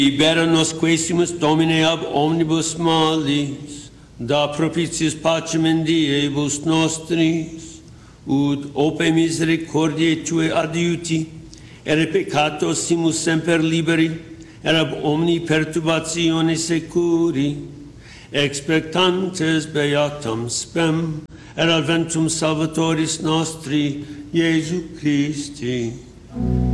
Libera nos quaesimus, Domine, ab omnibus malis, da propitius pacem in diebus nostris, ut ope misericordiae Tue adiuti, ere peccatos simus semper liberi, et ab omni perturbatione securi, expectantes beatam spem, et adventum Salvatoris nostri, Iesu Christi.